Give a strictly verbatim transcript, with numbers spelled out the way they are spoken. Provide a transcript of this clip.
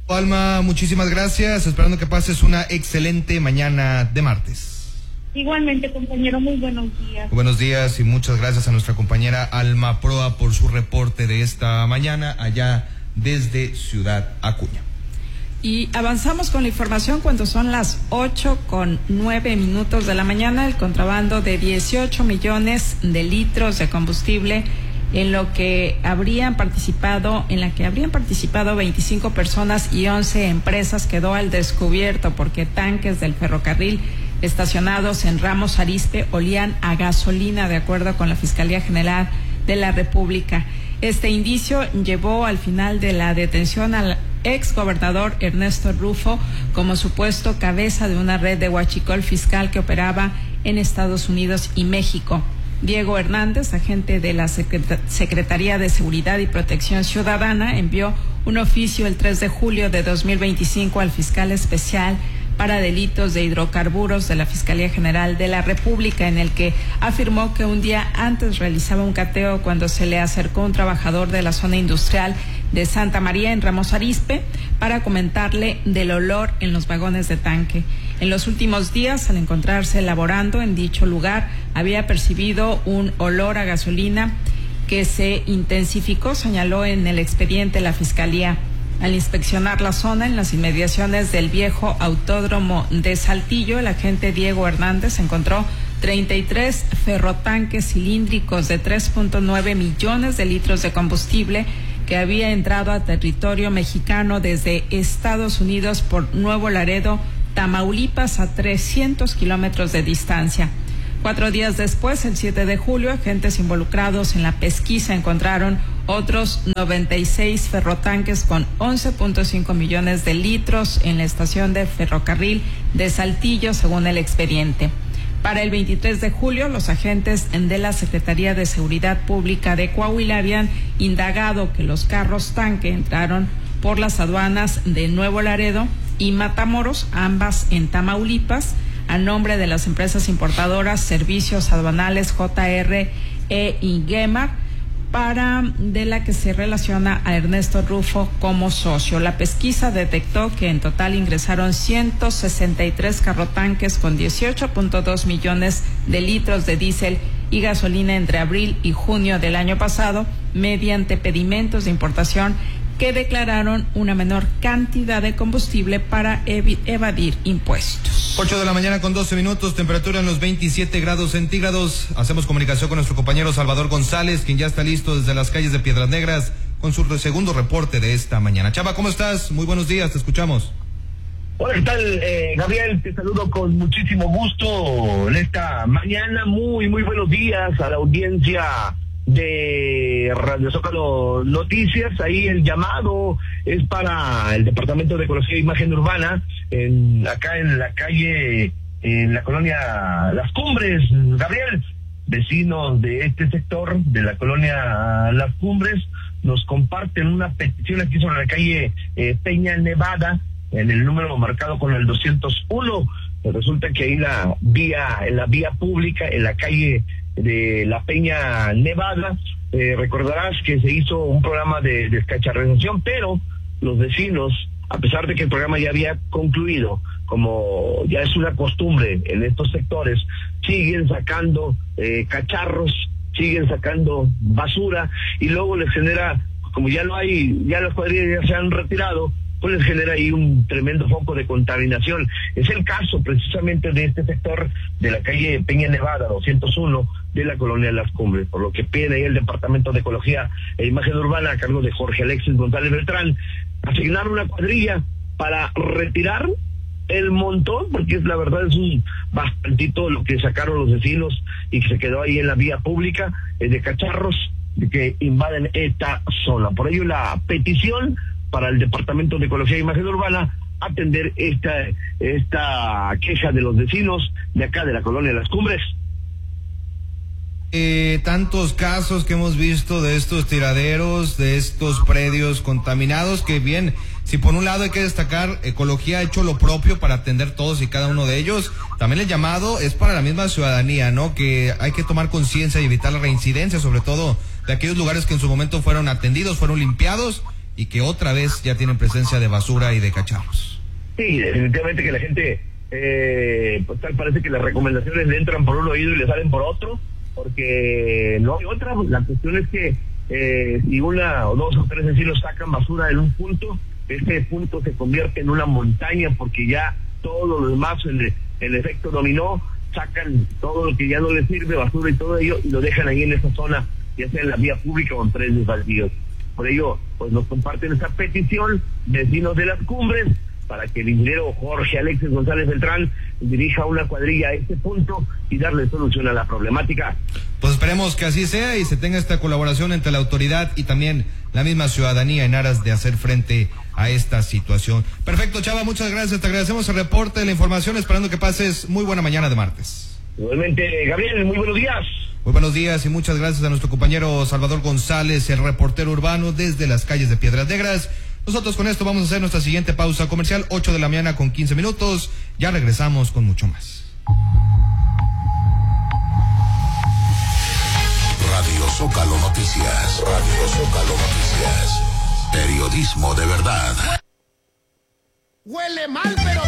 Alma, muchísimas gracias, esperando que pases una excelente mañana de martes. Igualmente, compañero, muy buenos días. Buenos días y muchas gracias a nuestra compañera Alma Proa por su reporte de esta mañana allá desde Ciudad Acuña. Y avanzamos con la información cuando son las ocho con nueve minutos de la mañana. El contrabando de dieciocho millones de litros de combustible en lo que habrían participado, en la que habrían participado veinticinco personas y once empresas quedó al descubierto porque tanques del ferrocarril estacionados en Ramos Arizpe olían a gasolina, de acuerdo con la Fiscalía General de la República. Este indicio llevó al final de la detención al ex gobernador Ernesto Rufo como supuesto cabeza de una red de huachicol fiscal que operaba en Estados Unidos y México. Diego Hernández, agente de la Secretaría de Seguridad y Protección Ciudadana, envió un oficio el tres de julio de dos mil veinticinco al fiscal especial para delitos de hidrocarburos de la Fiscalía General de la República, en el que afirmó que un día antes realizaba un cateo cuando se le acercó un trabajador de la zona industrial de Santa María en Ramos Arizpe para comentarle del olor en los vagones de tanque. En los últimos días, al encontrarse laborando en dicho lugar, había percibido un olor a gasolina que se intensificó, señaló en el expediente la Fiscalía. Al inspeccionar la zona en las inmediaciones del viejo autódromo de Saltillo, el agente Diego Hernández encontró treinta y tres ferrotanques cilíndricos de tres punto nueve millones de litros de combustible que había entrado a territorio mexicano desde Estados Unidos por Nuevo Laredo, Tamaulipas, a trescientos kilómetros de distancia. Cuatro días después, el siete de julio, agentes involucrados en la pesquisa encontraron otros noventa y seis ferrotanques con once punto cinco millones de litros en la estación de ferrocarril de Saltillo, según el expediente. Para el veintitrés de julio, los agentes de la Secretaría de Seguridad Pública de Coahuila habían indagado que los carros tanque entraron por las aduanas de Nuevo Laredo y Matamoros, ambas en Tamaulipas, a nombre de las empresas importadoras Servicios Aduanales J R E y Gemar, para de la que se relaciona a Ernesto Rufo como socio. La pesquisa detectó que en total ingresaron ciento sesenta y tres carrotanques con dieciocho punto dos millones de litros de diésel y gasolina entre abril y junio del año pasado, mediante pedimentos de importación que declararon una menor cantidad de combustible para ev- evadir impuestos. ocho de la mañana con doce minutos, temperatura en los veintisiete grados centígrados. Hacemos comunicación con nuestro compañero Salvador González, quien ya está listo desde las calles de Piedras Negras con su segundo reporte de esta mañana. Chava, ¿cómo estás? Muy buenos días, te escuchamos. Hola, ¿qué tal, eh, Gabriel? Te saludo con muchísimo gusto en esta mañana. Muy, muy buenos días a la audiencia de Radio Zócalo Noticias. Ahí el llamado es para el Departamento de Ecología e Imagen Urbana, en, acá en la calle, en la colonia Las Cumbres. Gabriel, vecinos de este sector, de la colonia Las Cumbres, nos comparten una petición aquí sobre la calle eh, Peña Nevada, en el número marcado con el doscientos uno. Resulta que ahí la vía, en la vía pública, en la calle de la Peña Nevada, eh, recordarás que se hizo un programa de descacharrización, pero los vecinos, a pesar de que el programa ya había concluido, como ya es una costumbre en estos sectores, siguen sacando eh, cacharros, siguen sacando basura, y luego les genera, como ya no hay, ya las cuadrillas ya se han retirado, pues les genera ahí un tremendo foco de contaminación. Es el caso precisamente de este sector de la calle Peña Nevada, doscientos uno, de la colonia de Las Cumbres, por lo que pide ahí el Departamento de Ecología e Imagen Urbana, a cargo de Jorge Alexis González Beltrán, asignar una cuadrilla para retirar el montón, porque es la verdad es un bastantito lo que sacaron los vecinos y que se quedó ahí en la vía pública, eh, de cacharros que invaden esta zona. Por ello la petición para el Departamento de Ecología e Imagen Urbana atender esta esta queja de los vecinos de acá de la colonia de Las Cumbres. Eh, tantos casos que hemos visto de estos tiraderos, de estos predios contaminados, que bien, si por un lado hay que destacar, Ecología ha hecho lo propio para atender todos y cada uno de ellos, también el llamado es para la misma ciudadanía, ¿no? Que hay que tomar conciencia y evitar la reincidencia, sobre todo de aquellos lugares que en su momento fueron atendidos, fueron limpiados, y que otra vez ya tienen presencia de basura y de cacharros. Sí, definitivamente que la gente, eh, pues tal parece que las recomendaciones le entran por un oído y le salen por otro, porque no hay otra. La cuestión es que eh, si una o dos o tres vecinos sacan basura en un punto, ese punto se convierte en una montaña, porque ya todo lo demás, el, el efecto dominó, sacan todo lo que ya no les sirve, basura y todo ello, y lo dejan ahí en esa zona, ya sea en la vía pública o en predios baldíos. Por ello, pues nos comparten esta petición, vecinos de las Cumbres, para que el ingeniero Jorge Alexis González Beltrán dirija una cuadrilla a este punto y darle solución a la problemática. Pues esperemos que así sea y se tenga esta colaboración entre la autoridad y también la misma ciudadanía en aras de hacer frente a esta situación. Perfecto, Chava, muchas gracias, te agradecemos el reporte, la información, esperando que pases muy buena mañana de martes. Igualmente, Gabriel, muy buenos días. Muy buenos días y muchas gracias a nuestro compañero Salvador González, el reportero urbano desde las calles de Piedras Negras. Nosotros con esto vamos a hacer nuestra siguiente pausa comercial, ocho de la mañana con quince minutos. Ya regresamos con mucho más. Radio Zócalo Noticias. Radio Zócalo Noticias. Periodismo de verdad. Huele mal, pero